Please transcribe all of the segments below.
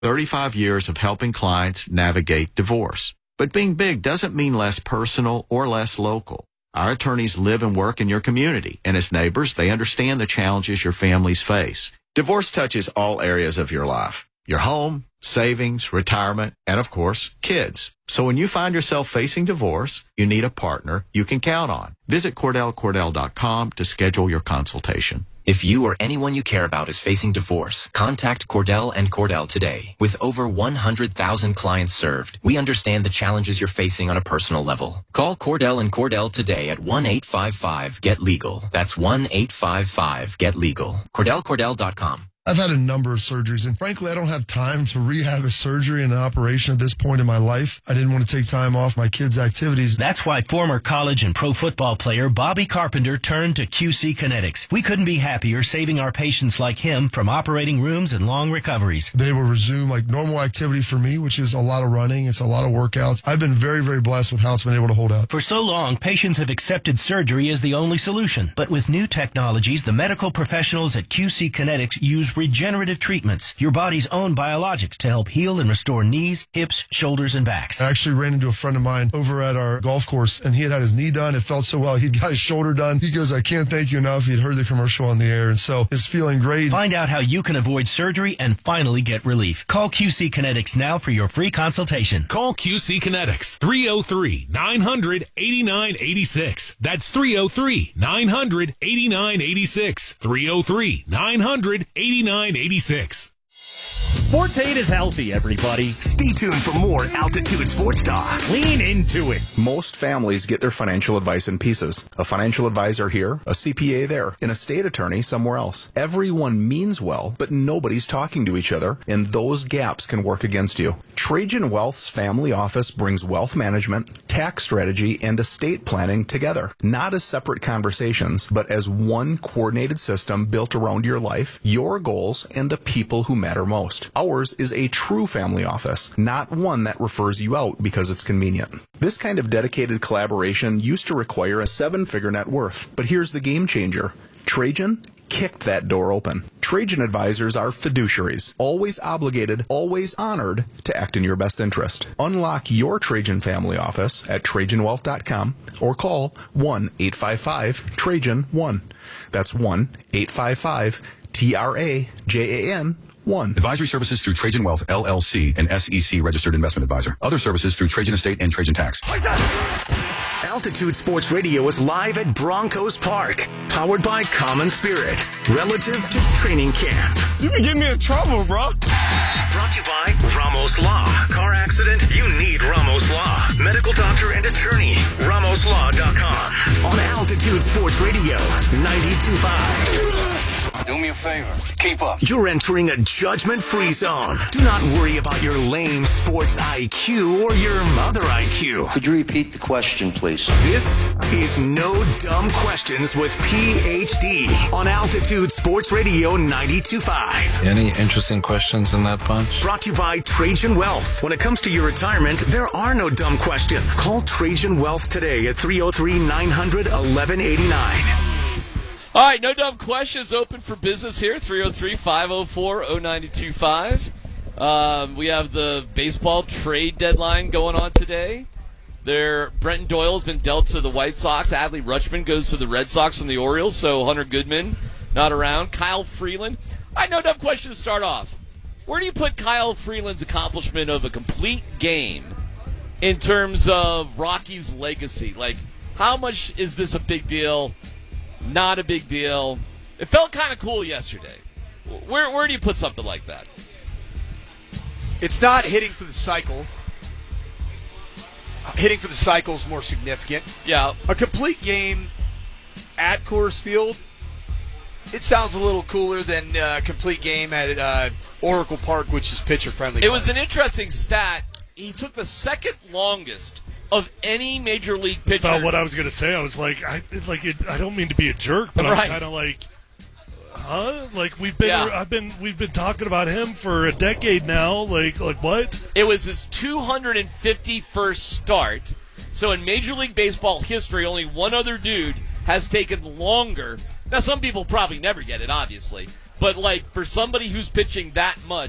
35 years of helping clients navigate divorce. But being big doesn't mean less personal or less local. Our attorneys live and work in your community, and as neighbors, they understand the challenges your families face. Divorce touches all areas of your life. Your home, savings, retirement, and of course, kids. So when you find yourself facing divorce, you need a partner you can count on. Visit CordellCordell.com to schedule your consultation. If you or anyone you care about is facing divorce, contact Cordell and Cordell today. With over 100,000 clients served, we understand the challenges you're facing on a personal level. Call Cordell and Cordell today at 1-855-GET-LEGAL. That's 1-855-GET-LEGAL. CordellCordell.com. I've had a number of surgeries, and frankly, I don't have time to rehab a surgery and an operation at this point in my life. I didn't want to take time off my kids' activities. That's why former college and pro football player Bobby Carpenter turned to QC Kinetics. We couldn't be happier saving our patients like him from operating rooms and long recoveries. They will resume like normal activity for me, which is a lot of running. It's a lot of workouts. I've been very, very blessed with how it's been able to hold out. For so long, patients have accepted surgery as the only solution. But with new technologies, the medical professionals at QC Kinetics use regenerative treatments, your body's own biologics, to help heal and restore knees, hips, shoulders, and backs. I actually ran into a friend of mine over at our golf course, and he had his knee done. It felt so well. He'd got his shoulder done. He goes, I can't thank you enough. He'd heard the commercial on the air, and so it's feeling great. Find out how you can avoid surgery and finally get relief. Call QC Kinetics now for your free consultation. Call QC Kinetics, 303-900-8986. That's 303-900-8986. 303-900-8986. Sports Aid is healthy, everybody. Stay tuned for more Altitude Sports Talk. Lean into it. Most families get their financial advice in pieces. A financial advisor here, a CPA there, an estate attorney somewhere else. Everyone means well, but nobody's talking to each other, and those gaps can work against you. Trajan Wealth's family office brings wealth management, tax strategy, and estate planning together. Not as separate conversations, but as one coordinated system built around your life, your goals, and the people who matter most. Ours is a true family office, not one that refers you out because it's convenient. This kind of dedicated collaboration used to require a 7-figure net worth, but here's the game changer. Trajan kicked that door open. Trajan advisors are fiduciaries, always obligated, always honored to act in your best interest. Unlock your Trajan family office at TrajanWealth.com or call 1-855-TRAJAN-1. That's 1-855-TRAJAN-1. Advisory services through Trajan Wealth, LLC, an SEC registered investment advisor. Other services through Trajan Estate and Trajan Tax. Altitude Sports Radio is live at Broncos Park, powered by Common Spirit, relative to training camp. You can get me in trouble, bro. Brought to you by Ramos Law. Car accident? You need Ramos Law. Medical doctor and attorney. RamosLaw.com. On Altitude Sports Radio, 92.5. Do me a favor. Keep up. You're entering a judgment-free zone. Do not worry about your lame sports IQ or your mother IQ. Could you repeat the question, please? This is No Dumb Questions with PhD on Altitude Sports Radio 92.5. Any interesting questions in that bunch? Brought to you by Trajan Wealth. When it comes to your retirement, there are no dumb questions. Call Trajan Wealth today at 303-900-1189. All right, No Dumb Questions open for business here, 303-504-0925. We have the baseball trade deadline going on today. Brenton Doyle has been dealt to the White Sox. Adley Rutschman goes to the Red Sox from the Orioles, so Hunter Goodman not around. Kyle Freeland. All right, No Dumb Question to start off. Where do you put Kyle Freeland's accomplishment of a complete game in terms of Rocky's legacy? Like, how much is this a big deal? Not a big deal. It felt kind of cool yesterday. Where do you put something like that? It's not hitting for the cycle. Hitting for the cycle is more significant. Yeah. A complete game at Coors Field, it sounds a little cooler than a complete game at Oracle Park, which is pitcher-friendly. It was an interesting stat. He took the second longest of any major league pitcher. About what I was going to say. I was like, I don't mean to be a jerk, but right. I'm kind of like, huh? Like we've been talking about him for a decade now. Like what? It was his 251st start. So in Major League Baseball history, only one other dude has taken longer. Now some people probably never get it, obviously, but like for somebody who's pitching that much,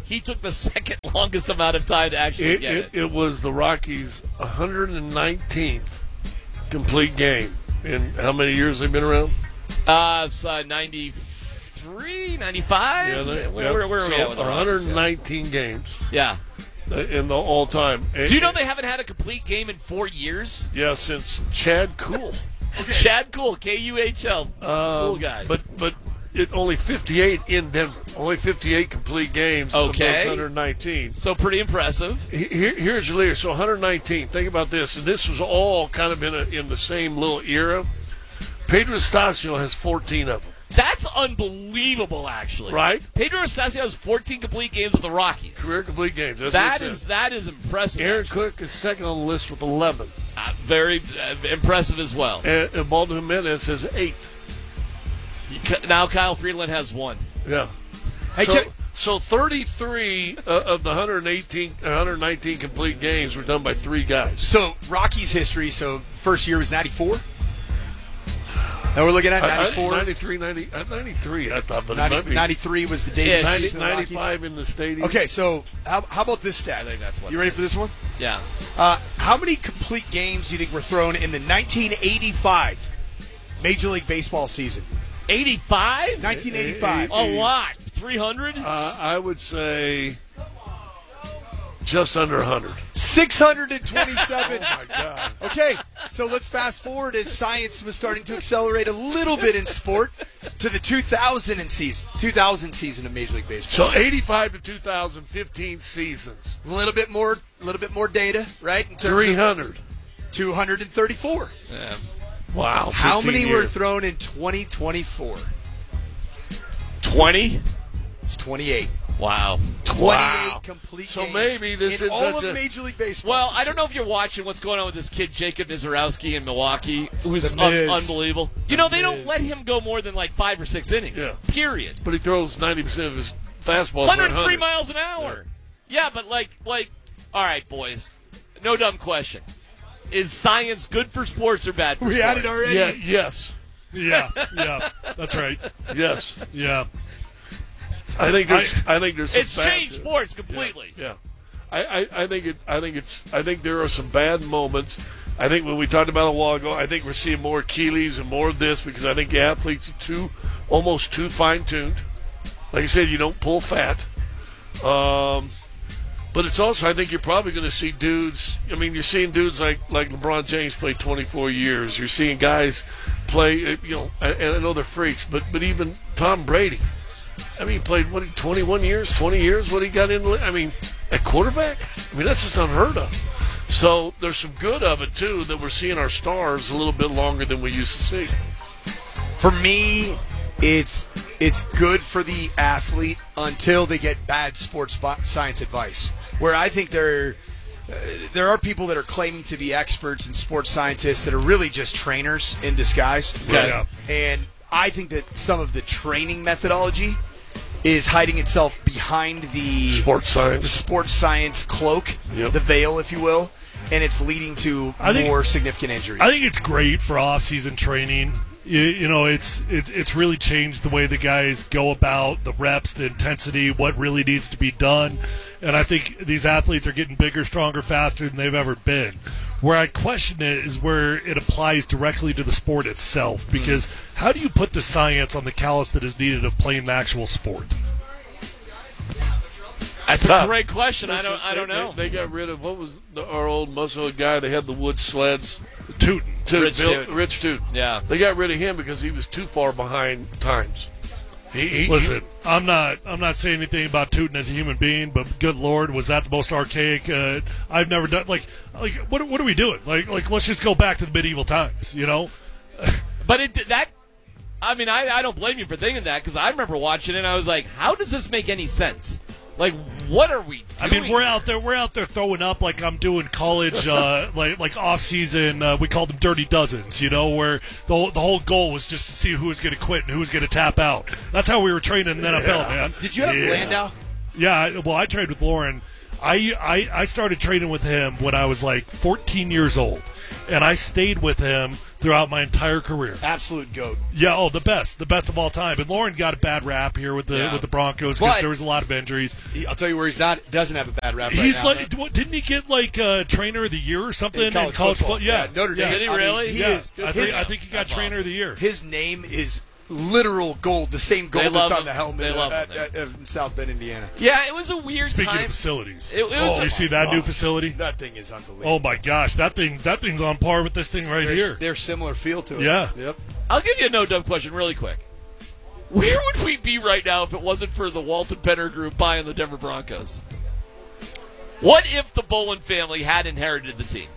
he took the second longest amount of time to actually get it. It was the Rockies' 119th complete game. In how many years they've been around? It's 93, 95? Yeah, where are we at with the Rockies? 119 games. Yeah. In the all-time. Do you know they haven't had a complete game in 4 years? Yeah, since Chad Kuhl. Okay. Chad Kuhl, Kuhl. Cool guy. But it only 58 in Denver. Only 58 complete games. Okay. Of those 119. So pretty impressive. Here's your leader. So 119. Think about this. And this was all kind of in the same little era. Pedro Estacio has 14 of them. That's unbelievable, actually. Right? Pedro Estacio has 14 complete games with the Rockies. Career complete games. That is impressive. Aaron Cook is second on the list with 11. Very impressive as well. And Baldo Jimenez has 8. Now Kyle Freeland has 1. Yeah. Hey, so 33 of the 119 complete games were done by 3 guys. So Rockies history. So first year was 94. Now we're looking at 94. 93, I thought. But 93 was the debut. 95 in the stadium. Okay, so how about this stat? I think that's what. You ready for this one? Yeah. How many complete games do you think were thrown in the 1985 Major League Baseball season? 85? 1985. A lot. 300? I would say just under 100. 627. Oh, my God. Okay, so let's fast forward as science was starting to accelerate a little bit in sport to the 2000 season of Major League Baseball. So 85 to 2015 seasons. A little bit more data, right? In terms 300. Of 234. Yeah. Wow. How many were thrown in 2024? 20? It's 28. Wow. 28 complete so games maybe this in is all of Major League Baseball. Well, I don't know if you're watching what's going on with this kid, Jacob Nizarowski in Milwaukee, who's unbelievable. You know, they don't let him go more than like 5 or 6 innings, period. But he throws 90% of his fastballs 103 miles an hour. Yeah, but like, all right, boys, no dumb question. Is science good for sports or bad for sports? We had it already. Yeah, yes. Yeah, that's right. Yes. Yeah. I think there's some it's changed sports completely. Yeah. I think there are some bad moments. I think when we talked about it a while ago, I think we're seeing more Achilles and more of this because I think the athletes are almost too fine-tuned. Like I said, you don't pull fat. But it's also, I think you're probably going to see dudes. I mean, you're seeing dudes like LeBron James play 24 years. You're seeing guys play, and I know they're freaks, but even Tom Brady. I mean, he played, 21 years, 20 years? What he got in, at quarterback? I mean, that's just unheard of. So there's some good of it, too, that we're seeing our stars a little bit longer than we used to see. For me, it's good for the athlete until they get bad sports science advice, where I think there are people that are claiming to be experts and sports scientists that are really just trainers in disguise. Okay. Yeah. And I think that some of the training methodology is hiding itself behind the sports science cloak, the veil, if you will, and it's leading to more significant injuries. I think it's great for off-season training. It's really changed the way the guys go about the reps, the intensity, what really needs to be done. And I think these athletes are getting bigger, stronger, faster than they've ever been. Where I question it is where it applies directly to the sport itself. Because how do you put the science on the callus that is needed of playing the actual sport? That's a great question. I don't know. They got rid of, what was our old muscle guy that had the wood sleds? Tootin. Rich Tootin. Yeah. They got rid of him because he was too far behind times. Listen, I'm not saying anything about Tootin as a human being, but good Lord, was that the most archaic? I've never done like what are we doing? Like let's just go back to the medieval times, you know? But I don't blame you for thinking that because I remember watching it and I was like, how does this make any sense? Like, what are we doing? I mean, we're out there throwing up like I'm doing college, like off season. We called them dirty dozens, where the whole goal was just to see who was going to quit and who was going to tap out. That's how we were training in the NFL, man. Did you have Landau? Yeah. Well, I trained with Lauren. I started training with him when I was like 14 years old, and I stayed with him throughout my entire career. Absolute GOAT. Yeah, the best of all time. And Lauren got a bad rap here with the Broncos because there was a lot of injuries. I'll tell you where doesn't have a bad rap. He's right like, now, didn't he get like Trainer of the Year or something in college football? Yeah, Notre Dame. Did he really? I think he got Trainer of the Year. His name is literal gold, the same gold that's on the helmet in South Bend, Indiana. Yeah, it was a weird Speaking time. of facilities, you see that new facility? That thing is unbelievable. Oh my gosh, that thing's on par with this thing here. They're similar feel to it. Yeah. Yep. I'll give you a no-dumb question really quick. Where would we be right now if it wasn't for the Walton Penner Group buying the Denver Broncos? What if the Bolin family had inherited the team?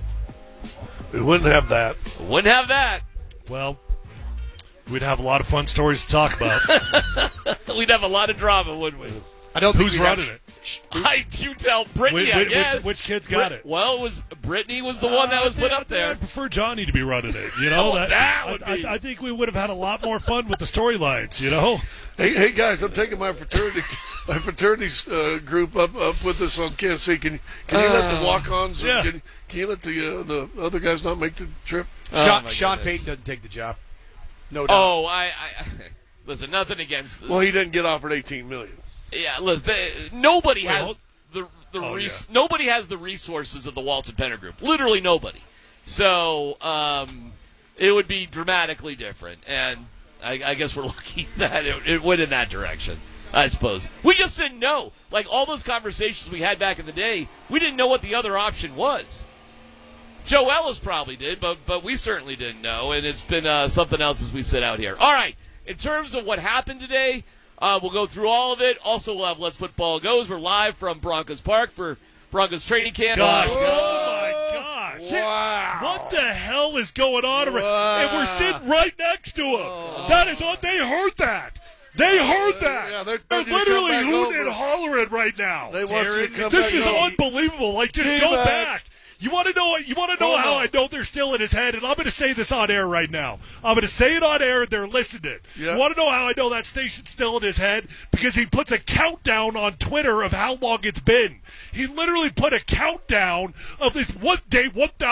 We wouldn't have that. Wouldn't have that. Well, we'd have a lot of fun stories to talk about. We'd have a lot of drama, wouldn't we? I don't think Who's running it? You tell Brittany, I guess. Which kid's got it? Well, Brittany was the one that was put up there. I prefer Johnny to be running it. You know, that would be. I think we would have had a lot more fun with the storylines. You know. Hey guys, I'm taking my fraternity's group up with us on Kansas City. Can you let the walk-ons? Yeah. Can you let the other guys not make the trip? Sean Payton doesn't take the job. No doubt. Oh, I listen. Nothing against. Well, he didn't get offered $18 million. Yeah, listen. Nobody has nobody has the resources of the Walton Penner Group. Literally nobody. So it would be dramatically different, and I guess we're lucky that it went in that direction. I suppose we just didn't know. Like all those conversations we had back in the day, we didn't know what the other option was. Joe Ellis probably did, but we certainly didn't know, and it's been something else as we sit out here. All right, in terms of what happened today, we'll go through all of it. Also, we'll have Let's Football Goes. We're live from Broncos Park for Broncos training camp. Gosh, oh my gosh. Wow. What the hell is going on? And we're sitting right next to him. That is what they heard that. They heard that. Yeah, they're literally hooting and hollering right now. They want you to come this back is over. unbelievable. Like, just go back. You want to know how I know they're still in his head? And I'm going to say this on air right now. I'm going to say it on air, and they're listening. Yeah. You want to know how I know that station's still in his head? Because he puts a countdown on Twitter of how long it's been. He literally put a countdown of this day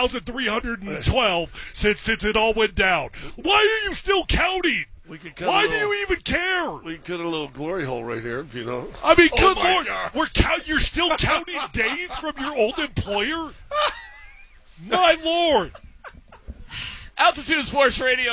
1,312 since it all went down. Why are you still counting? Why do you even care? We could have a little glory hole right here, if you know. I mean, good Lord, you're still counting days from your old employer? My Lord. Altitude Sports Radio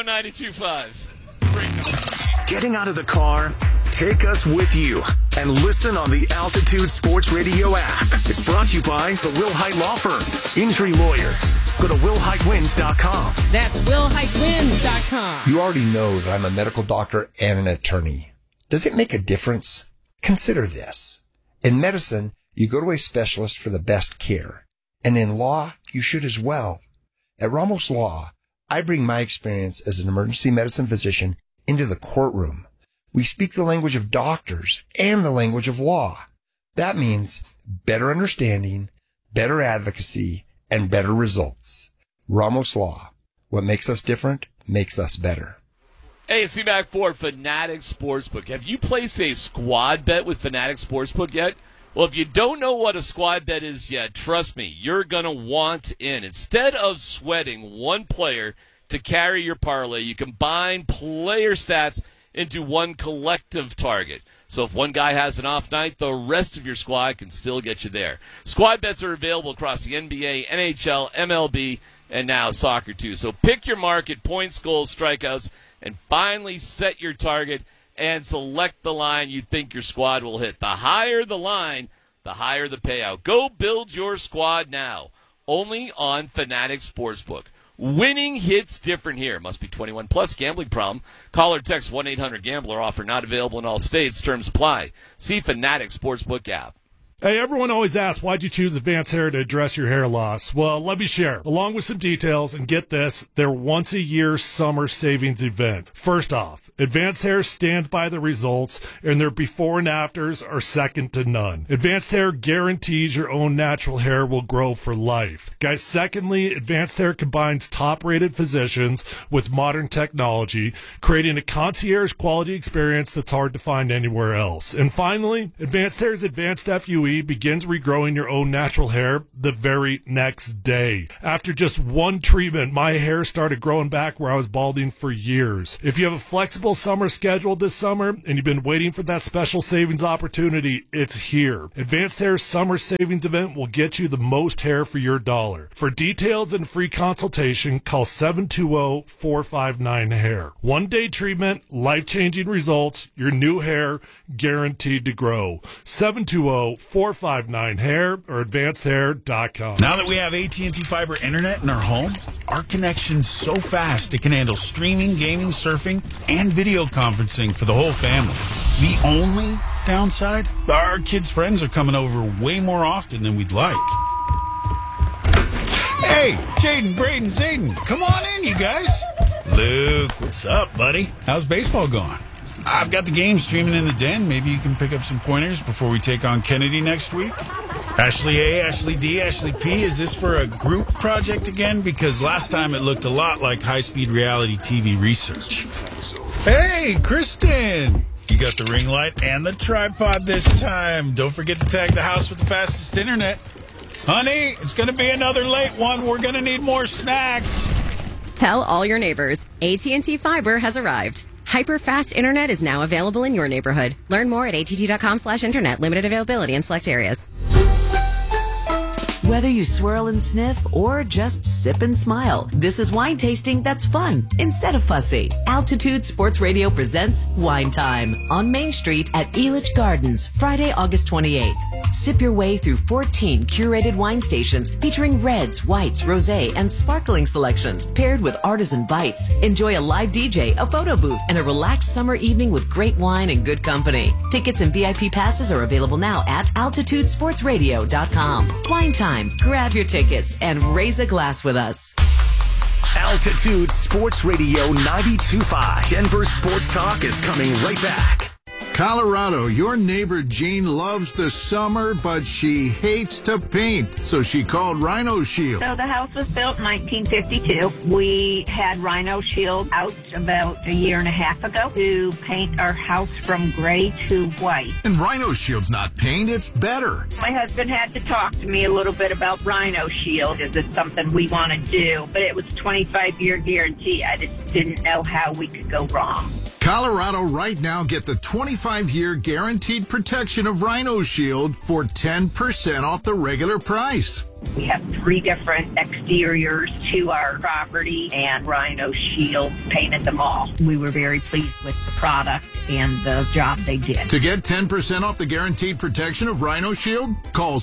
92.5. Getting out of the car? Take us with you and listen on the Altitude Sports Radio app. It's brought to you by the Will Hite Law Firm. Injury lawyers. Go to willhitewins.com. That's willhitewins.com. You already know that I'm a medical doctor and an attorney. Does it make a difference? Consider this. In medicine, you go to a specialist for the best care. And in law, you should as well. At Ramos Law, I bring my experience as an emergency medicine physician into the courtroom. We speak the language of doctors and the language of law. That means better understanding, better advocacy, and better results. Ramos Law. What makes us different makes us better. Hey, it's back for Fanatic Sportsbook. Have you placed a squad bet with Fanatic Sportsbook yet? Well, if you don't know what a squad bet is yet, trust me, you're going to want in. Instead of sweating one player to carry your parlay, you combine player stats into one collective target. So if one guy has an off night, the rest of your squad can still get you there. Squad bets are available across the NBA, NHL, MLB, and now soccer too. So pick your market, points, goals, strikeouts, and finally set your target and select the line you think your squad will hit. The higher the line, the higher the payout. Go build your squad now. Only on Fanatic Sportsbook. Winning hits different here. Must be 21 plus. Gambling problem. Call or text 1-800-GAMBLER. Offer not available in all states. Terms apply. See Fanatic Sportsbook app. Hey, everyone always asks, why'd you choose Advanced Hair to address your hair loss? Well, let me share. Along with some details, and get this, their once-a-year summer savings event. First off, Advanced Hair stands by the results, and their before and afters are second to none. Advanced Hair guarantees your own natural hair will grow for life. Guys, secondly, Advanced Hair combines top-rated physicians with modern technology, creating a concierge quality experience that's hard to find anywhere else. And finally, Advanced Hair's advanced FUE QE begins regrowing your own natural hair the very next day. After just one treatment, my hair started growing back where I was balding for years. If you have a flexible summer schedule this summer and you've been waiting for that special savings opportunity, it's here. Advanced Hair's summer savings event will get you the most hair for your dollar. For details and free consultation, call 720-459-HAIR. One-day treatment, life-changing results, your new hair guaranteed to grow. 720-459-HAIR or advancedhair.com. Now that we have AT&T Fiber Internet in our home, our connection's so fast it can handle streaming, gaming, surfing, and video conferencing for the whole family. The only downside? Our kids' friends are coming over way more often than we'd like. Hey, Jaden, Braden, Zayden, come on in, you guys. Luke, what's up, buddy? How's baseball going? I've got the game streaming in the den. Maybe you can pick up some pointers before we take on Kennedy next week. Ashley A, Ashley D, Ashley P, is this for a group project again? Because last time it looked a lot like high-speed reality TV research. Hey, Kristen! You got the ring light and the tripod this time. Don't forget to tag the house with the fastest internet. Honey, it's going to be another late one. We're going to need more snacks. Tell all your neighbors, AT&T Fiber has arrived. Hyper-fast internet is now available in your neighborhood. Learn more at att.com/internet. Limited availability in select areas. Whether you swirl and sniff or just sip and smile, this is wine tasting that's fun instead of fussy. Altitude Sports Radio presents Wine Time on Main Street at Elitch Gardens, Friday, August 28th. Sip your way through 14 curated wine stations featuring reds, whites, rosé, and sparkling selections paired with artisan bites. Enjoy a live DJ, a photo booth, and a relaxed summer evening with great wine and good company. Tickets and VIP passes are available now at altitudesportsradio.com. Wine Time. Grab your tickets and raise a glass with us. Altitude Sports Radio 92.5. Denver Sports Talk is coming right back. Colorado, your neighbor Jean loves the summer, but she hates to paint, so she called Rhino Shield. So the house was built in 1952. We had Rhino Shield out about a year and a half ago to paint our house from gray to white. And Rhino Shield's not paint, it's better. My husband had to talk to me a little bit about Rhino Shield. Is this something we want to do? But it was 25-year guarantee. I just didn't know how we could go wrong. Colorado, right now, get the 25-year guaranteed protection of Rhino Shield for 10% off the regular price. We have 3 different exteriors to our property, and Rhino Shield painted them all. We were very pleased with the product and the job they did. To get 10% off the guaranteed protection of Rhino Shield, call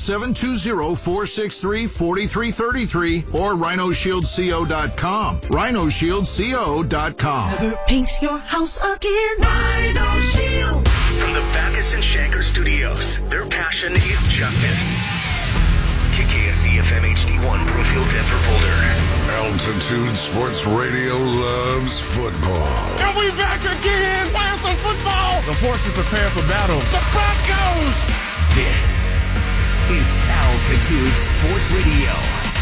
720-463-4333 or rhinoshieldco.com. rhinoshieldco.com. Never paint your house again. Rhino Shield. From the Backus and Shanker Studios, their passion is justice. KKSE FM HD1, Brookfield, Denver, Boulder. Altitude Sports Radio loves football. And we back again. Where's the football? The horses prepare for battle. The Broncos. This is Altitude Sports Radio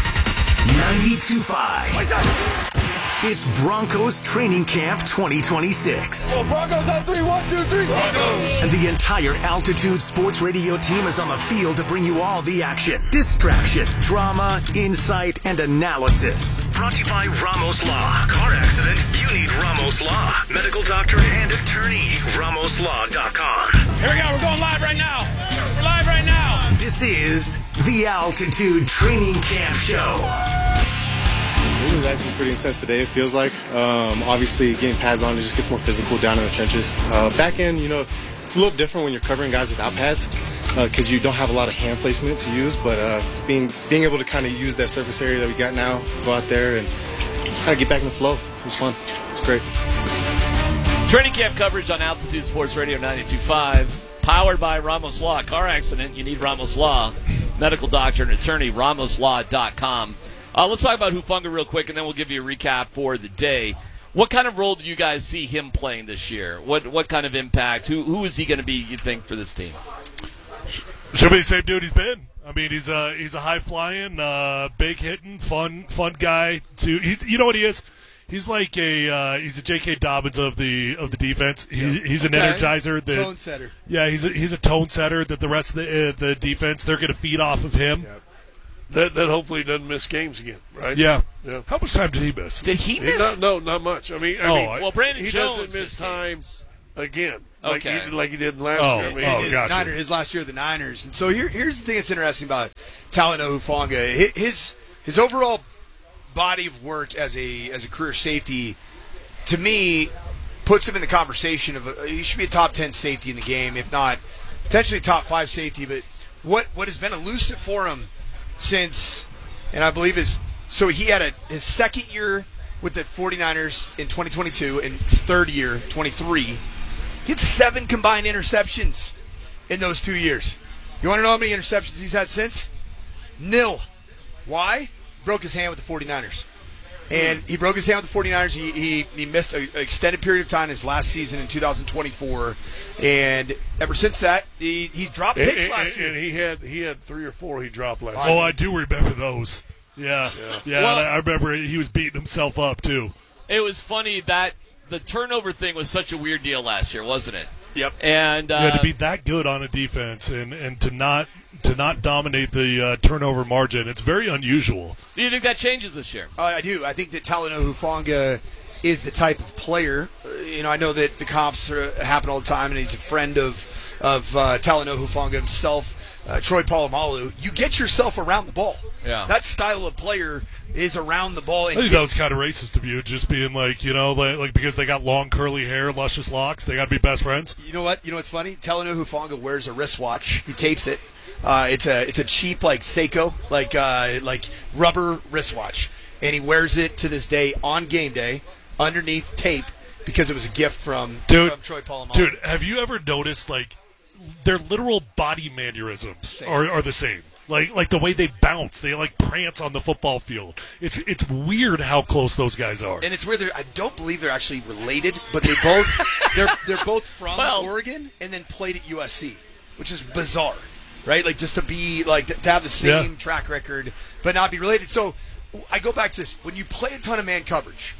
92.5. It's Broncos Training Camp 2026. Well, Broncos on 3, 1, 2, 3. Broncos. And the entire Altitude Sports Radio team is on the field to bring you all the action, distraction, drama, insight, and analysis. Brought to you by Ramos Law. Car accident? You need Ramos Law. Medical doctor and attorney. RamosLaw.com. Here we go. We're going live right now. We're live right now. This is the Altitude Training Camp Show. It was actually pretty intense today, it feels like. Obviously, getting pads on, it just gets more physical down in the trenches. Back end, it's a little different when you're covering guys without pads because you don't have a lot of hand placement to use, but being able to kind of use that surface area that we got now, go out there and kind of get back in the flow. It was fun. It was great. Training camp coverage on Altitude Sports Radio 92.5, powered by Ramos Law. Car accident, you need Ramos Law. Medical doctor and attorney, RamosLaw.com. Let's talk about Hufanga real quick, and then we'll give you a recap for the day. What kind of role do you guys see him playing this year? What kind of impact? Who is he going to be, you think, for this team? Should be the same dude he's been. I mean, he's a high-flying, big-hitting, fun guy. You know what he is? He's like he's a J.K. Dobbins of the defense. He's an energizer. Tone setter. Yeah, he's a tone setter that the rest of the defense, they're going to feed off of him. That hopefully doesn't miss games again, right? Yeah. How much time did he miss? Did he miss? Not much. I mean, well, Brandon he Jones doesn't miss time again. Okay. Like he did last year. Gotcha. His last year of the Niners. And so here's the thing that's interesting about Talanoa Hufanga. His overall body of work as a career safety, to me, puts him in the conversation of he should be a top 10 safety in the game, if not potentially top 5 safety. But what has been elusive for him since, and I believe so he had his second year with the 49ers in 2022 and his third year, 23. He had 7 combined interceptions in those 2 years. You want to know how many interceptions he's had since? 0. Why? Broke his hand with the 49ers. And he broke his hand with the 49ers. He missed an extended period of time his last season in 2024. And ever since that, he's dropped picks last year. And he had 3 or 4 he dropped last year. year. I do remember those. Yeah. Well, I remember he was beating himself up, too. It was funny that the turnover thing was such a weird deal last year, wasn't it? Yep. And to be that good on a defense and to not dominate the turnover margin, it's very unusual. Do you think that changes this year? I do. I think that Talanoa Hufanga is the type of player. I know that the comps happen all the time, and he's a friend of Talanoa Hufanga himself, Troy Polamalu. You get yourself around the ball. Yeah. That style of player is around the ball. I think that was kind of racist of you, just being like, because they got long curly hair, luscious locks, they got to be best friends. You know what? You know what's funny? Talanoa Hufanga wears a wristwatch. He tapes it. It's a cheap like Seiko, like rubber wristwatch, and he wears it to this day on game day underneath tape because it was a gift from Troy Polamalu. Dude, have you ever noticed their literal body mannerisms are the same? Like the way they bounce, they prance on the football field. It's weird how close those guys are. And it's weird. I don't believe they're actually related, but they both they're both from Oregon and then played at USC, which is bizarre, right? Just to be to have the same track record but not be related. So I go back to this: when you play a ton of man coverage,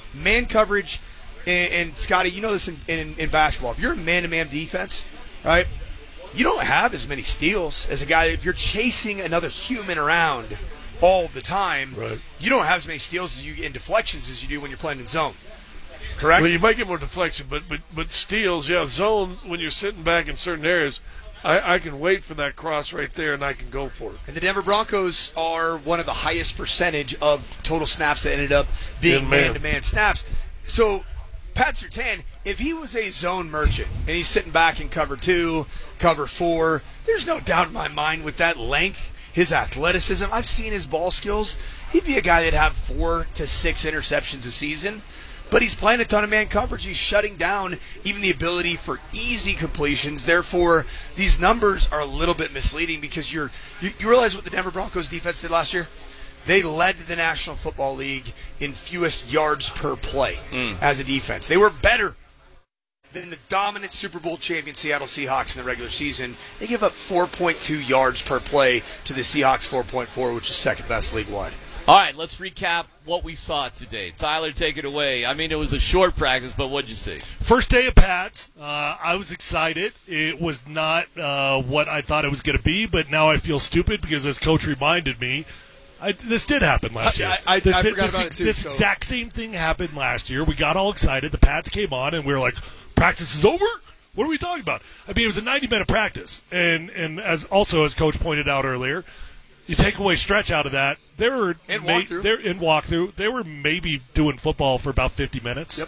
and Scotty, you know this in basketball. If you're a man-to-man defense, right? You don't have as many steals as a guy. If you're chasing another human around all the time, right, you don't have as many steals and deflections as you do when you're playing in zone. Correct? Well, you might get more deflection, but steals, zone, when you're sitting back in certain areas, I can wait for that cross right there, and I can go for it. And the Denver Broncos are one of the highest percentage of total snaps that ended up being man-to-man snaps. So Pat Surtain, if he was a zone merchant and he's sitting back in cover 2, cover 4, there's no doubt in my mind with that length, his athleticism, I've seen his ball skills, he'd be a guy that'd have 4 to 6 interceptions a season. But he's playing a ton of man coverage. He's shutting down even the ability for easy completions. Therefore, these numbers are a little bit misleading because you realize what the Denver Broncos defense did last year? They led the National Football League in fewest yards per play as a defense. They were better than the dominant Super Bowl champion Seattle Seahawks in the regular season. They give up 4.2 yards per play to the Seahawks 4.4, which is second best league-wide. All right, let's recap what we saw today. Tyler, take it away. I mean, it was a short practice, but what'd you see? First day of Pats. I was excited. It was not what I thought it was going to be, but now I feel stupid because as Coach reminded me, this did happen last year. I forgot about it too. This exact same thing happened last year. We got all excited. The Pats came on, and we were like, practice is over? What are we talking about? I mean, it was a 90-minute practice. And as Coach pointed out earlier, you take away stretch out of that, they were in walkthrough. They were maybe doing football for about 50 minutes,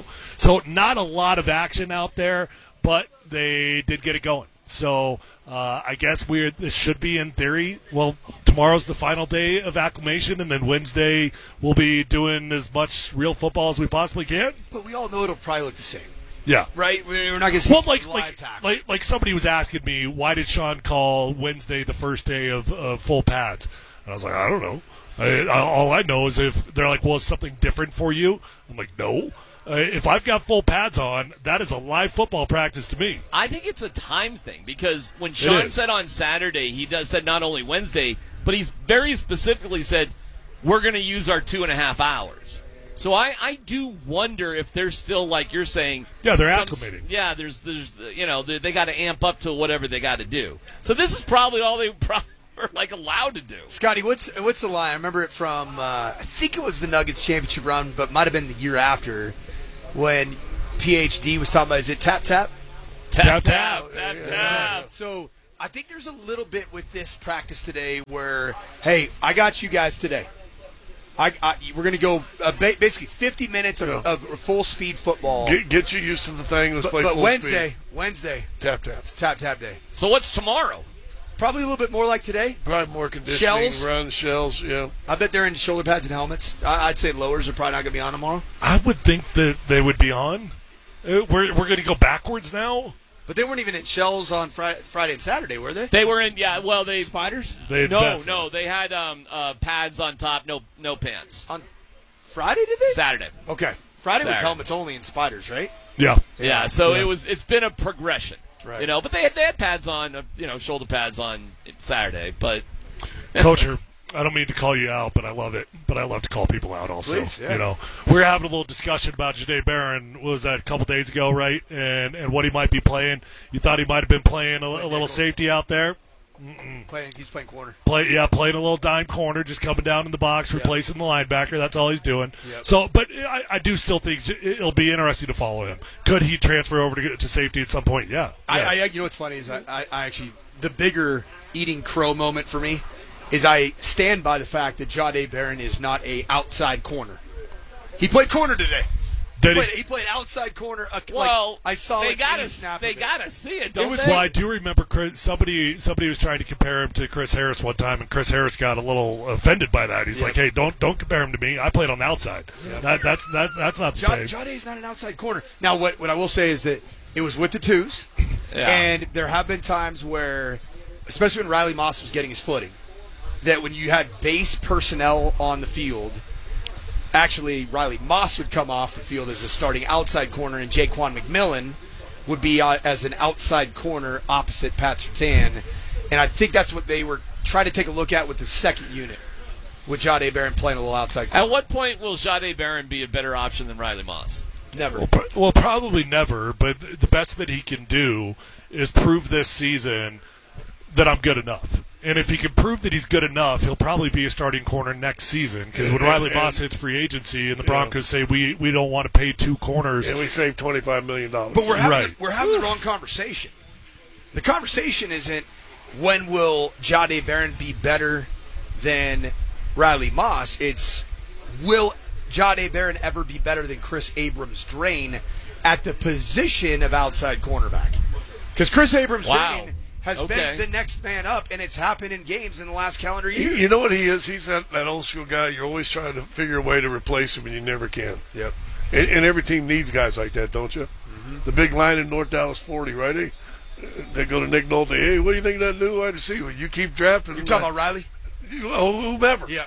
So not a lot of action out there, but they did get it going. So I guess this should be, in theory, well, tomorrow's the final day of acclimation, and then Wednesday we'll be doing as much real football as we possibly can. But we all know it'll probably look the same. Yeah. Right? We're not going to see live tackle. Like somebody was asking me, why did Sean call Wednesday the first day of full pads? And I was like, I don't know. All I know is if they're like, well, is something different for you? I'm like, no. If I've got full pads on, that is a live football practice to me. I think it's a time thing because when Sean said on Saturday, he said not only Wednesday, but he's very specifically said, we're going to use our 2.5 hours. So I do wonder if they're still, like you're saying. Yeah, they're acclimating. Yeah, there's they got to amp up to whatever they got to do. So this is probably all they are like allowed to do. Scotty, what's the line? I remember it from I think it was the Nuggets championship run, but might have been the year after when PhD was talking about, is it tap tap? Tap tap tap tap. So I think there's a little bit with this practice today where, hey, I got you guys today. We're going to go basically 50 minutes of full speed football. Get you used to the thing. Let's play but full Wednesday, tap tap. It's tap tap day. So what's tomorrow? Probably a little bit more like today. Probably more conditioning, shells. run, shells, yeah. I bet they're in shoulder pads and helmets. I'd say lowers are probably not going to be on tomorrow. I would think that they would be on. We're going to go backwards now. But they weren't even in shells on Friday and Saturday, were they? They were in, they spiders. No, they had pads on top, no pants. On Friday, did they? Saturday. Okay, Friday was helmets only and spiders, right? Yeah. So it's been a progression, right? But they had pads on, shoulder pads on Saturday, but Coacher, I don't mean to call you out, but I love it. But I love to call people out also. Please, yeah. We were having a little discussion about Jahdae Barron. Was that a couple days ago, right? And what he might be playing. You thought he might have been playing a little safety out there. He's playing corner. Playing a little dime corner, just coming down in the box, replacing the linebacker. That's all he's doing. Yep. So, but I do still think it'll be interesting to follow him. Could he transfer over to safety at some point? Yeah. I you know what's funny is I actually, the bigger eating crow moment for me is I stand by the fact that Jahdae Barron is not a outside corner. He played corner today. He played outside corner. Well, I saw they it. gotta see it. Don't they? Well, I do remember somebody was trying to compare him to Chris Harris one time, and Chris Harris got a little offended by that. He's like, "Hey, don't compare him to me. I played on the outside. Yeah. That's not the same." Jahdae's not an outside corner. Now, what I will say is that it was with the twos, and there have been times where, especially when Riley Moss was getting his footing, that when you had base personnel on the field. Actually, Riley Moss would come off the field as a starting outside corner, and Jaquan McMillan would be as an outside corner opposite Pat Surtain. And I think that's what they were trying to take a look at with the second unit, with Jahdae Barron playing a little outside corner. At what point will Jahdae Barron be a better option than Riley Moss? Never. Well, probably never, but the best that he can do is prove this season that I'm good enough. And if he can prove that he's good enough, he'll probably be a starting corner next season. Because when Riley Moss hits free agency and the Broncos say we don't want to pay two corners, and we save $25 million. But we're having the wrong conversation. The conversation isn't when will Jahdae Barron be better than Riley Moss. It's will Jahdae Barron ever be better than Chris Abrams-Draine at the position of outside cornerback? Because Chris Abrams-Draine has been the next man up, and it's happened in games in the last calendar year. You know what he is? He's that old school guy. You're always trying to figure a way to replace him, and you never can. Yep. And every team needs guys like that, don't you? Mm-hmm. The big line in North Dallas 40, right? They go to Nick Nolte. Hey, what do you think of that new wide receiver? You keep drafting. You're talking about Riley? Whomever. Yeah.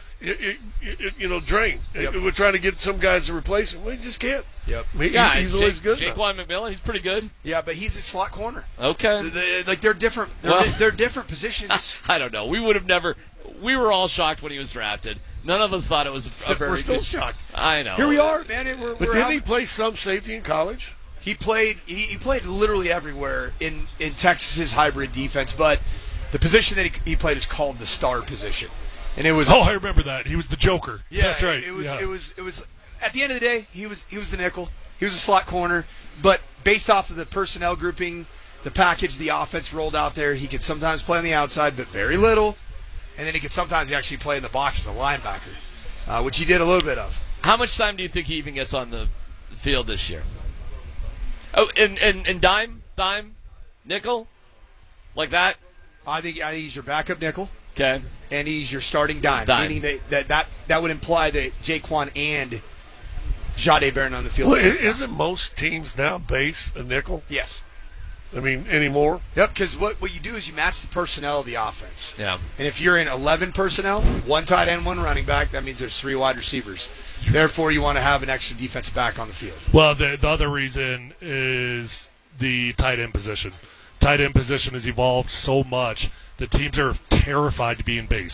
Drain. Yep. We're trying to get some guys to replace him. We just can't. Yep. He's always good. Jaquan McMillan, he's pretty good. Yeah, but he's a slot corner. Okay. They're different. They're different positions. I don't know. We would have never. We were all shocked when he was drafted. None of us thought it was a very. We're still good, shocked. I know. Here we are, man. But didn't he play some safety in college? He played. He played literally everywhere in Texas's hybrid defense, but the position that he played is called the star position, and it was. I remember that. He was the Joker. Yeah, that's right. It was. At the end of the day, he was the nickel. He was a slot corner, but based off of the personnel grouping, the package, the offense rolled out there, he could sometimes play on the outside, but very little, and then he could sometimes actually play in the box as a linebacker, which he did a little bit of. How much time do you think he even gets on the field this year? Oh, and dime, nickel, like that. I think he's your backup nickel. Okay, and he's your starting dime. Meaning that would imply that Jaquan and Jahdae Barron on the field. Well, isn't most teams now base a nickel? Yes. I mean, anymore? Yep, because what you do is you match the personnel of the offense. Yeah. And if you're in 11 personnel, one tight end, one running back, that means there's 3 wide receivers. Therefore, you want to have an extra defensive back on the field. Well, the other reason is the tight end position. Tight end position has evolved so much that teams are terrified to be in base.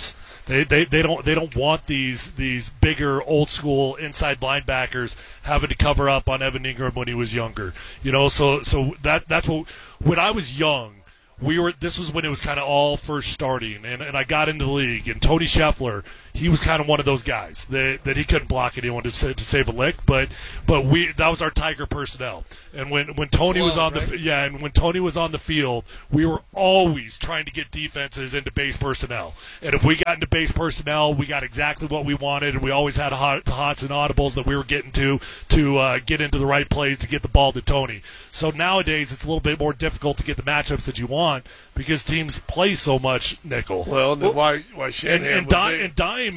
They don't want these bigger old school inside linebackers having to cover up on Evan Ingram when he was younger. So that's what when I was young. This was when it was kind of all first starting, and I got into the league, and Tony Scheffler, he was kind of one of those guys that he couldn't block anyone to save a lick, but that was our Tiger personnel. And when Tony was on when Tony was on the field, we were always trying to get defenses into base personnel. And if we got into base personnel, we got exactly what we wanted, and we always had hots and audibles that we were getting to get into the right plays to get the ball to Tony. So nowadays it's a little bit more difficult to get the matchups that you want because teams play so much nickel. Well, then why Shanahan Dime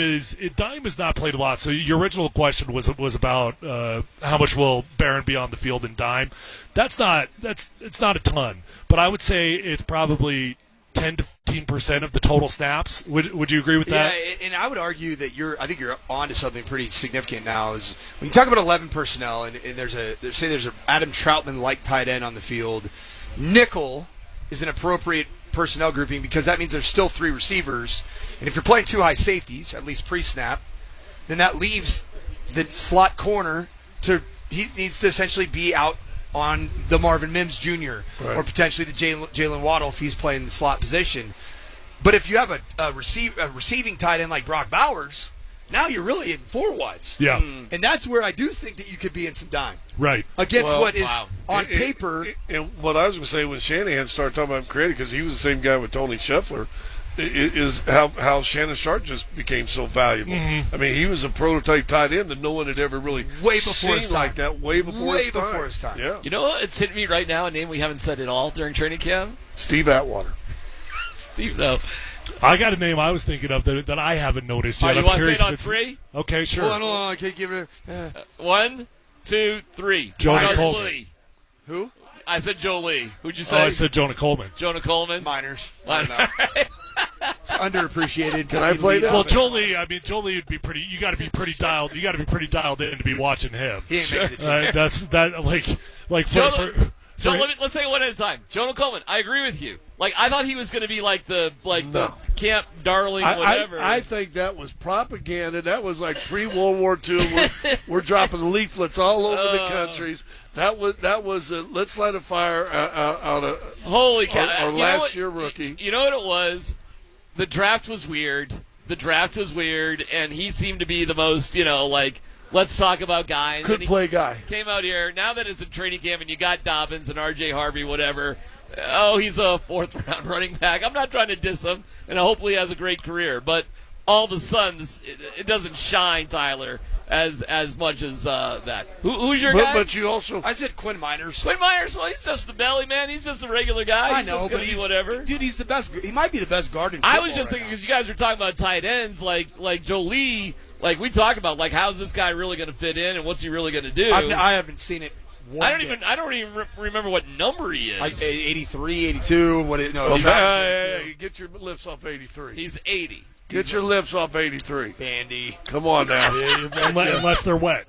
is not played a lot. So your original question was about how much will Barron be on the field in dime. It's not a ton, but I would say it's probably 10 to 15% of the total snaps. Would you agree with that? Yeah, and I would argue that I think you're on to something pretty significant now. Is when you talk about 11 personnel, and there's a Adam Troutman-like tight end on the field, nickel is an appropriate personnel grouping because that means there's still 3 receivers, and if you're playing 2 high safeties, at least pre-snap, then that leaves the slot corner he needs to essentially be out on the Marvin Mims Jr. Right. or potentially the Jalen Waddle if he's playing the slot position. But if you have a receiving tight end like Brock Bowers, now you're really in 4 wides. Yeah. And that's where I do think that you could be in some dime. Right. Against what is on paper. And what I was going to say when Shanahan started talking about creative, because he was the same guy with Tony Scheffler, is how Shannon Sharp just became so valuable. Mm-hmm. I mean, he was a prototype tight end that no one had ever really seen like that way before his time. Yeah. You know what? It's hitting me right now, a name we haven't said at all during training camp. Steve Atwater. Steve, no. I got a name I was thinking of that I haven't noticed yet. You want to say it on 3? Okay, sure. Hold on. I can't give it 1, 2, 3. Jonah Coleman. Who? I said Joe Lee. Who'd you say? I said Jonah Coleman. Jonah Coleman? Miners. Underappreciated. Can I play that? Well, Joe Lee would be pretty. You got to be pretty dialed. You got to be pretty dialed in to be watching him. He ain't making the team. Let's say it one at a time. Jonah Coleman, I agree with you. I thought he was going to be the camp darling, whatever. I think that was propaganda. That was like pre-World War II. We're dropping leaflets all over the countries. That was let's light a fire out of holy cow. Our last year rookie. You know what it was? The draft was weird. And he seemed to be the most, let's talk about guy. Could play guy. Came out here. Now that it's a training camp and you got Dobbins and R.J. Harvey, whatever, he's a 4th-round running back. I'm not trying to diss him, and hopefully he has a great career. But all of a sudden, it doesn't shine, Tyler, as much as that. Who's your guy? But you also... I said Quinn Miners. Quinn Miners, well, he's just the belly man. He's just the regular guy. I know, but he's whatever. Dude, he's the best. He might be the best guard in football. I was just thinking, because you guys were talking about tight ends, like Joe Lee, we talk about, how's this guy really going to fit in and what's he really going to do? I haven't seen it. I don't even remember what number he is. 83, 82. Get your lips off 83. He's 80. Get your lips off 83. Bandy. Come on now. Unless they're wet.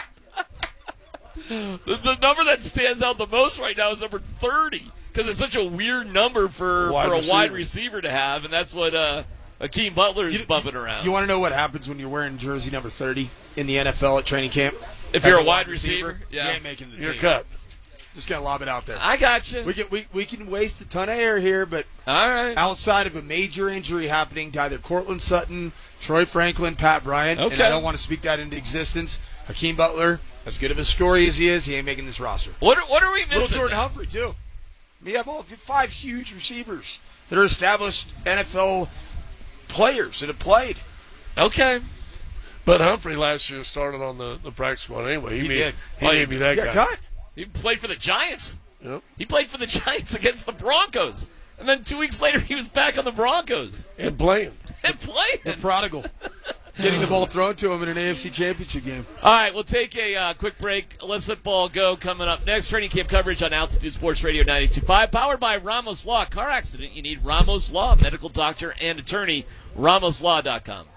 The number that stands out the most right now is number 30, because it's such a weird number for a wide receiver to have, and that's what Akeem Butler is bumping around. You want to know what happens when you're wearing jersey number 30 in the NFL at training camp? If you're a wide receiver, you ain't making the team. You're cut. Just gonna lob it out there. I got you. We can waste a ton of air here, but all right. Outside of a major injury happening to either Cortland Sutton, Troy Franklin, Pat Bryant, and I don't want to speak that into existence, Hakeem Butler, as good of a story as he is, he ain't making this roster. What are we missing? Little Jordan Humphrey too. We have 5 huge receivers that are established NFL players that have played. Okay. But Humphrey last year started on the practice squad anyway. He did. He may be that guy. Cut. He played for the Giants. Yep. He played for the Giants against the Broncos. And then 2 weeks later, he was back on the Broncos. And playing. The prodigal. Getting the ball thrown to him in an AFC Championship game. All right, we'll take a quick break. Let's Football Go coming up next. Training camp coverage on Altitude Sports Radio 92.5. Powered by Ramos Law. Car accident, you need Ramos Law. Medical doctor and attorney. RamosLaw.com.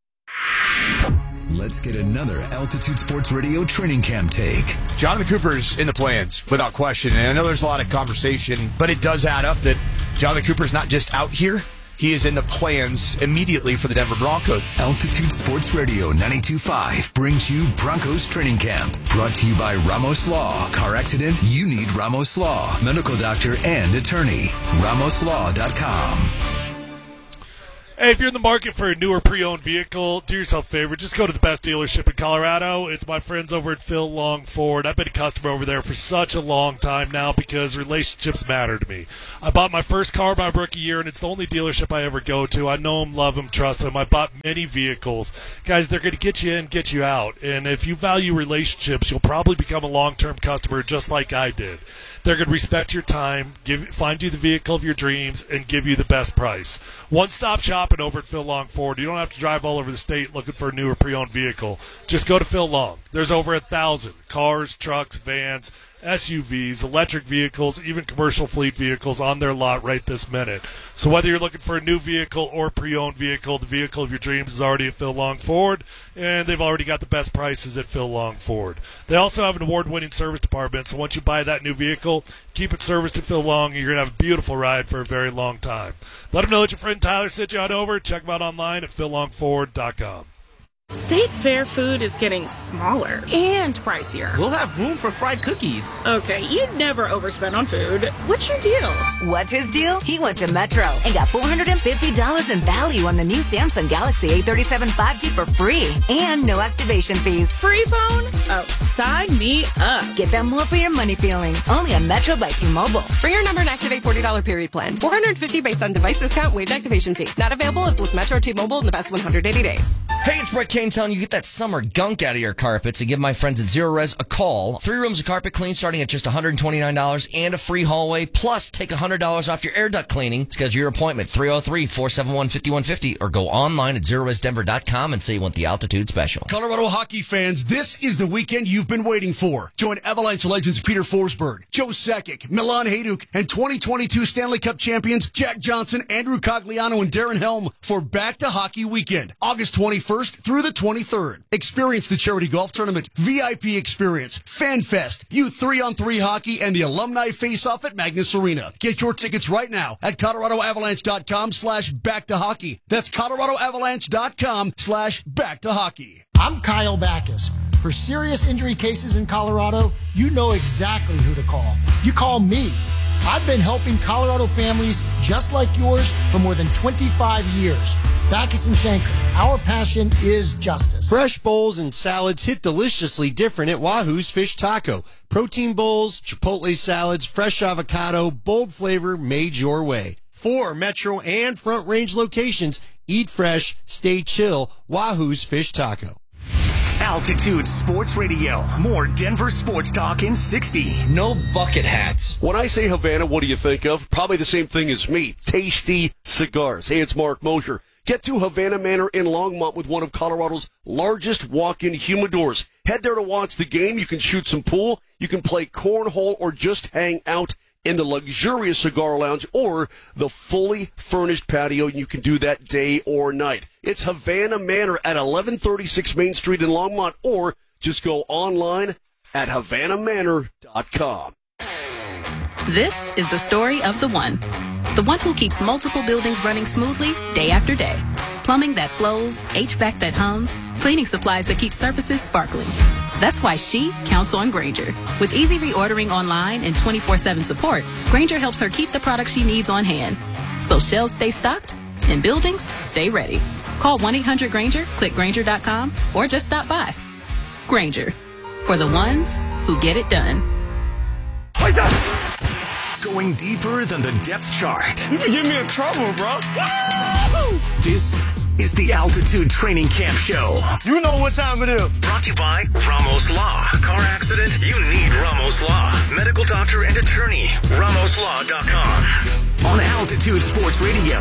Let's get another Altitude Sports Radio training camp take. Jonathan Cooper's in the plans, without question. And I know there's a lot of conversation, but it does add up that Jonathan Cooper's not just out here. he is in the plans immediately for the Denver Broncos. Altitude Sports Radio 92.5 brings you Broncos Training Camp. Brought to you by Ramos Law. Car accident? You need Ramos Law. Medical doctor and attorney. RamosLaw.com. Hey, if you're in the market for a newer pre-owned vehicle, do yourself a favor. Just go to the best dealership in Colorado. It's my friends over at Phil Long Ford. I've been a customer over there for such a long time now because relationships matter to me. I bought my first car my rookie year, and it's the only dealership I ever go to. I know them, love them, trust them. I bought many vehicles. Guys, they're going to get you in, get you out. And if you value relationships, you'll probably become a long-term customer just like I did. They're going to respect your time, find you the vehicle of your dreams, and give you the best price. One-stop shopping over at Phil Long Ford. You don't have to drive all over the state looking for a new or pre-owned vehicle. Just go to Phil Long. There's over 1,000 cars, trucks, vans, SUVs, electric vehicles, even commercial fleet vehicles on their lot right this minute. So whether you're looking for a new vehicle or pre-owned vehicle, the vehicle of your dreams is already at Phil Long Ford, and they've already got the best prices at Phil Long Ford. They also have an award-winning service department, so once you buy that new vehicle, keep it serviced at Phil Long, and you're going to have a beautiful ride for a very long time. Let them know that your friend Tyler sent you on over. Check them out online at PhilLongFord.com. State Fair food is getting smaller and pricier. We'll have room for fried cookies. Okay, you never overspend on food. What's your deal? What's his deal? He went to Metro and got $450 in value on the new Samsung Galaxy A37 5G for free and no activation fees. Free phone? Oh, sign me up. Get that more for your money feeling. Only on Metro by T-Mobile. Bring your number and activate $40 period plan. $450 based on device discount, waived activation fee. Not available if with Metro T-Mobile in the past 180 days. Hey, it's Brett Kane telling you get that summer gunk out of your carpets and give my friends at Zero Res a call. 3 rooms of carpet clean starting at just $129 and a free hallway. Plus, take $100 off your air duct cleaning. Schedule your appointment 303-471-5150 or go online at ZeroResDenver.com and say you want the altitude special. Colorado hockey fans, this is the weekend you've been waiting for. Join Avalanche legends Peter Forsberg, Joe Sakic, Milan Hajduk, and 2022 Stanley Cup champions Jack Johnson, Andrew Cogliano, and Darren Helm for Back to Hockey Weekend, August 21st through the 23rd. Experience the charity golf tournament, VIP experience, Fan Fest, Youth 3-on-3 hockey, and the Alumni Face-Off at Magnus Arena. Get your tickets right now at ColoradoAvalanche.com/back-to-hockey. That's ColoradoAvalanche.com/back-to-hockey. I'm Kyle Backus. For serious injury cases in Colorado, you know exactly who to call. You call me. I've been helping Colorado families just like yours for more than 25 years. Backus & Schenker, our passion is justice. Fresh bowls and salads hit deliciously different at Wahoo's Fish Taco. Protein bowls, Chipotle salads, fresh avocado, bold flavor made your way. 4 Metro and Front Range locations. Eat fresh, stay chill. Wahoo's Fish Taco. Altitude Sports Radio. More Denver sports talk in 60. No bucket hats. When I say Havana, what do you think of? Probably the same thing as me. Tasty cigars. Hey, it's Mark Mosher. Get to Havana Manor in Longmont with one of Colorado's largest walk-in humidors. Head there to watch the game. You can shoot some pool. You can play cornhole or just hang out in the luxurious cigar lounge or the fully furnished patio. You can do that day or night. It's Havana Manor at 1136 Main Street in Longmont, or just go online at HavanaManor.com. This is the story of the one who keeps multiple buildings running smoothly day after day. Plumbing that flows, HVAC that hums, cleaning supplies that keep surfaces sparkling. That's why she counts on Grainger. With easy reordering online and 24/7 support, Grainger helps her keep the products she needs on hand. So shelves stay stocked and buildings stay ready. Call 1-800-GRAINGER, click Grainger.com, or just stop by. Grainger, for the ones who get it done. Going deeper than the depth chart. You can get me in trouble, bro. This is the Altitude Training Camp Show. You know what time it is. Brought to you by Ramos Law. Car accident? You need Ramos Law. Medical doctor and attorney. RamosLaw.com. On Altitude Sports Radio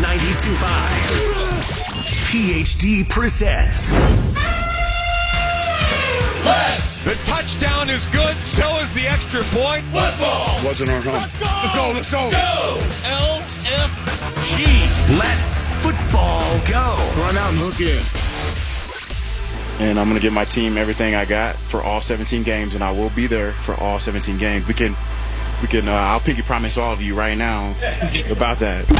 92.5. PhD presents. The touchdown is good, so is the extra point. Football! Wasn't our home. Let's go! Let's go! Go! LFG! Let's football go! Run out and hook in. And I'm going to give my team everything I got for all 17 games, and I will be there for all 17 games. We can I'll pinky promise all of you right now about that.